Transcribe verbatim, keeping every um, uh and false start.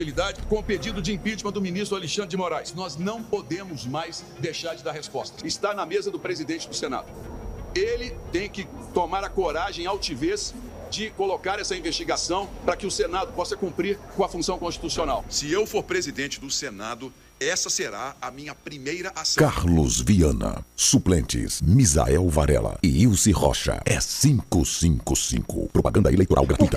Com o pedido de impeachment do ministro Alexandre de Moraes. Nós não podemos mais deixar de dar resposta. Está na mesa do presidente do Senado. Ele tem que tomar a coragem e altivez de colocar essa investigação para que o Senado possa cumprir com a função constitucional. Se eu for presidente do Senado, essa será a minha primeira ação. Carlos Viana. Suplentes: Misael Varela e Ilse Rocha. É quinhentos e cinquenta e cinco. Propaganda eleitoral gratuita.